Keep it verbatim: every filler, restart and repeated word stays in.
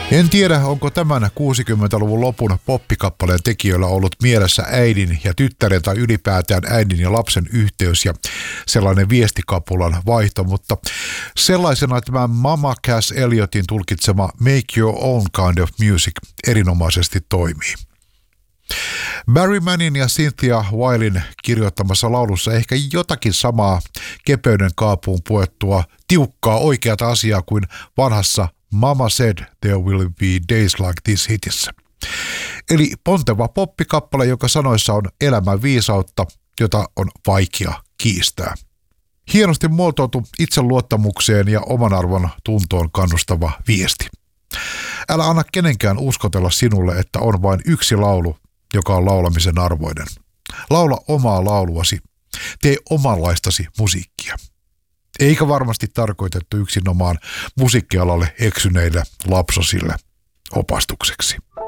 En tiedä, onko tämän kuusikymmentäluvun lopun poppikappaleen tekijöillä ollut mielessä äidin ja tyttären tai ylipäätään äidin ja lapsen yhteys ja sellainen viestikapulan vaihto, mutta sellaisena tämä Mama Cass Elliotin tulkitsema Make Your Own Kind of Music erinomaisesti toimii. Barry Mannin ja Cynthia Wilen kirjoittamassa laulussa ehkä jotakin samaa kepeyden kaapuun puettua tiukkaa oikeata asiaa kuin vanhassa Mama Said There Will Be Days Like This hitissä. Eli ponteva poppikappale, joka sanoissa on elämän viisautta, jota on vaikea kiistää. Hienosti muotoiltu itseluottamukseen ja oman arvon tuntoon kannustava viesti. Älä anna kenenkään uskotella sinulle, että on vain yksi laulu, joka on laulamisen arvoinen. Laula omaa lauluasi. Tee omanlaistasi musiikkia. Eikä varmasti tarkoitettu yksinomaan musiikkialalle eksyneille lapsosille opastukseksi.